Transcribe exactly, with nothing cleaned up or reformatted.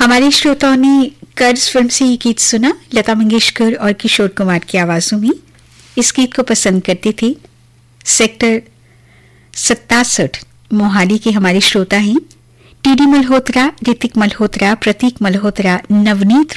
हमारे श्रोताओं ने कर्ज फिल्म से ये गीत सुना, लता मंगेशकर और किशोर कुमार की आवाजों में। इस गीत को पसंद करते थे सेक्टर सत्तासठ मोहाली के हमारे श्रोता हैं टीडी मल्होत्रा, ऋतिक मल्होत्रा, प्रतीक मल्होत्रा, नवनीत